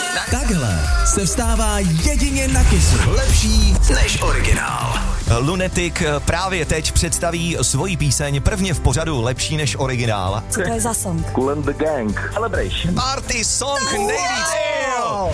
Takhle se vstává jedině na Kissu. Lepší než originál. Lunatic právě teď představí svoji píseň prvně v pořadu Lepší než originál. Co to je za song? Kool and the Gang. Celebration. Party song nejvíc